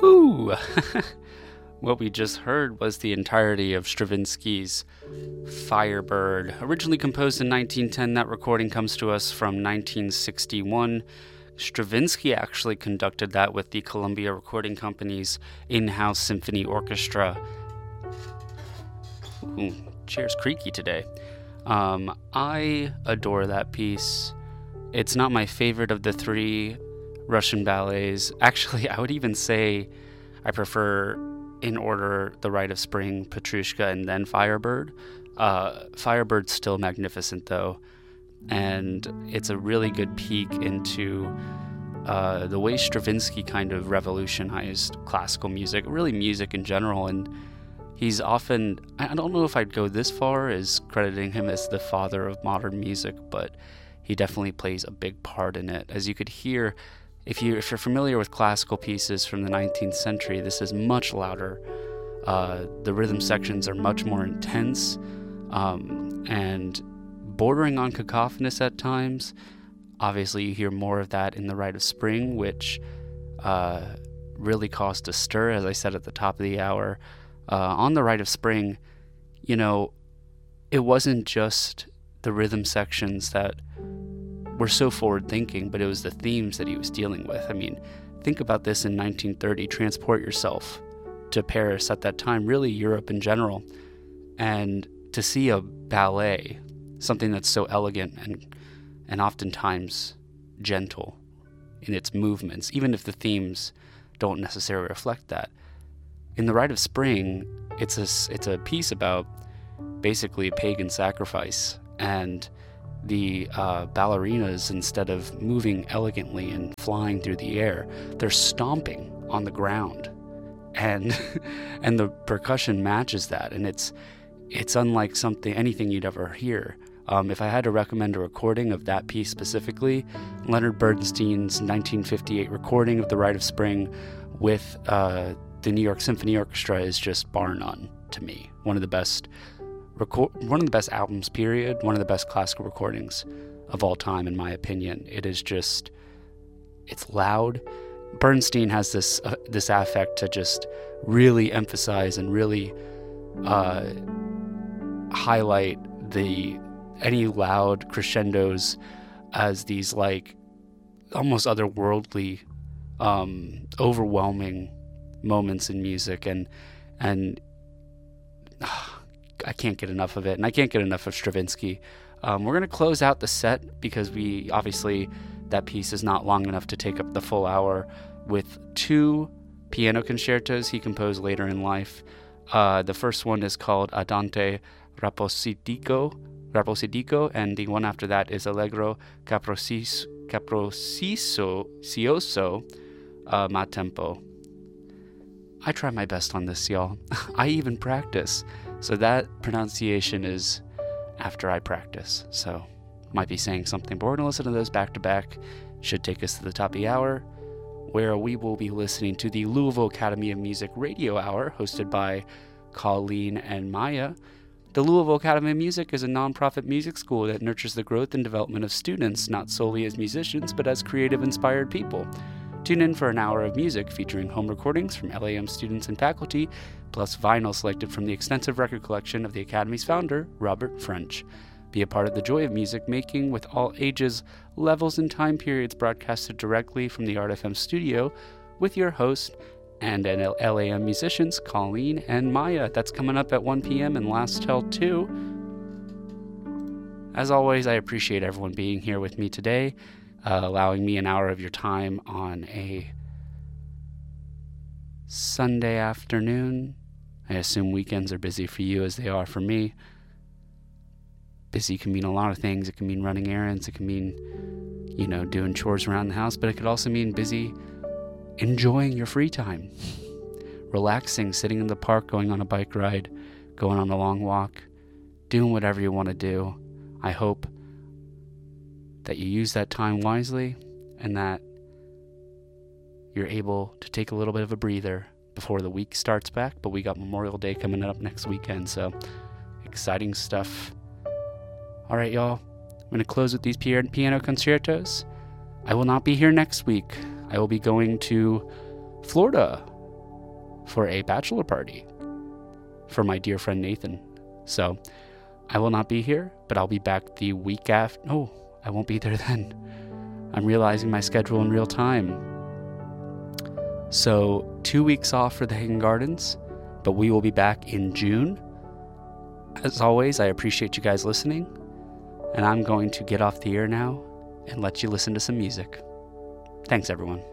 Woo! What we just heard was the entirety of Stravinsky's Firebird. Originally composed in 1910, that recording comes to us from 1961. Stravinsky actually conducted that with the Columbia Recording Company's in-house symphony orchestra. Ooh, chair's creaky today. I adore that piece. It's not my favorite of the three Russian ballets. Actually, I would even say I prefer, in order, The Rite of Spring, Petrushka, and then Firebird. Firebird's still magnificent, though, and it's a really good peek into the way Stravinsky kind of revolutionized classical music, really music in general, and he's often, I don't know if I'd go this far as crediting him as the father of modern music, but he definitely plays a big part in it. As you could hear, if you're familiar with classical pieces from the 19th century, this is much louder. The rhythm sections are much more intense and bordering on cacophonous at times. Obviously, you hear more of that in The Rite of Spring, which really caused a stir, as I said at the top of the hour. On The Rite of Spring, you know, it wasn't just the rhythm sections that were so forward-thinking, but it was the themes that he was dealing with. I mean, think about this in 1930. Transport yourself to Paris at that time, really Europe in general, and to see a ballet, something that's so elegant and oftentimes gentle in its movements, even if the themes don't necessarily reflect that. In The Rite of Spring, it's a piece about basically pagan sacrifice, and the ballerinas, instead of moving elegantly and flying through the air, they're stomping on the ground, and and the percussion matches that, and it's unlike anything you'd ever hear. If I had to recommend a recording of that piece specifically, Leonard Bernstein's 1958 recording of The Rite of Spring with the New York Symphony Orchestra is just bar none to me. One of the best albums, period. One of the best classical recordings of all time, in my opinion. It is just, it's loud. Bernstein has this affect to just really emphasize and really highlight any loud crescendos as these like almost otherworldly, overwhelming moments in music, and I can't get enough of it, and I can't get enough of Stravinsky. We're going to close out the set because that piece is not long enough to take up the full hour, with two piano concertos he composed later in life. The first one is called Andante Rapositico, and the one after that is Allegro Capricioso Ma Tempo. I try my best on this, y'all. I even practice. So that pronunciation is after I practice. So might be saying something, but we're going to listen to those back to back. Should take us to the top of the hour, where we will be listening to the Louisville Academy of Music Radio Hour, hosted by Colleen and Maya. The Louisville Academy of Music is a nonprofit music school that nurtures the growth and development of students, not solely as musicians, but as creative, inspired people. Tune in for an hour of music featuring home recordings from LAM students and faculty, plus vinyl selected from the extensive record collection of the Academy's founder, Robert French. Be a part of the joy of music making with all ages, levels, and time periods, broadcasted directly from the Art FM studio with your host and LAM musicians, Colleen and Maya. That's coming up at 1 p.m. and lasts till 2. As always, I appreciate everyone being here with me today. Allowing me an hour of your time on a Sunday afternoon. I assume weekends are busy for you as they are for me. Busy can mean a lot of things. It can mean running errands. It can mean, doing chores around the house. But it could also mean busy enjoying your free time. Relaxing, sitting in the park, going on a bike ride, going on a long walk, doing whatever you want to do. I hope that you use that time wisely, and that you're able to take a little bit of a breather before the week starts back. But we got Memorial Day coming up next weekend, so exciting stuff. All right, y'all. I'm going to close with these piano concertos. I will not be here next week. I will be going to Florida for a bachelor party for my dear friend Nathan. So I will not be here, but I'll be back the week after. No, I won't be there then. I'm realizing my schedule in real time. So 2 weeks off for the Hagen Gardens, but we will be back in June. As always, I appreciate you guys listening, and I'm going to get off the air now and let you listen to some music. Thanks, everyone.